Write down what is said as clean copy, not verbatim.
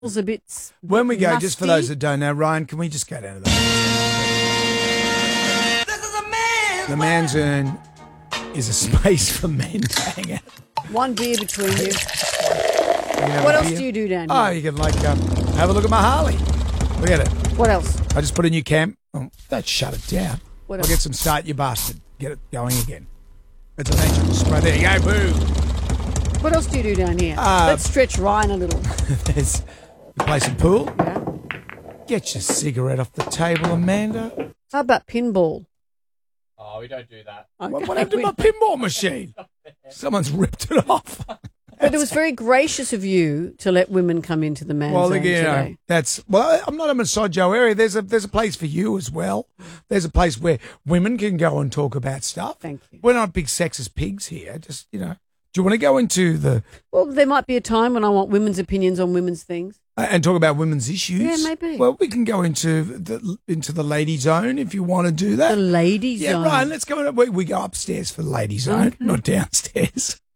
It's a bit When we go, just for musty. those that don't know, Ryan, can we just go down to that? The man's urn is a space for men to hang out. One beer between you. You can have What a else beer. do you do down Oh, here? you can have a look at my Harley. Look at it. What else? I just put a new cam. Oh, don't shut it down. What I'll else? get some start, you bastard. Get it going again. It's a natural spray. There you go, boo. What else do you do down here? Let's stretch Ryan a little. There's you play some pool. Yeah. Get your cigarette off the table, Amanda. How about pinball? Oh, we don't do that. Okay. What happened to my pinball machine? Someone's ripped it off. But it was very gracious of you to let women come into the man's Well, zone today. I'm not a misogyno area. There's a place for you as well. There's a place where women can go and talk about stuff. Thank you. We're not big sexist pigs here. Just, do you want to go into the Well, there might be a time when I want women's opinions on women's things. and talk about women's issues? Yeah, maybe. Well, we can go into the lady zone if you want to do that. The lady Yeah, zone. Ryan, let's go. We go upstairs for the lady zone, not downstairs.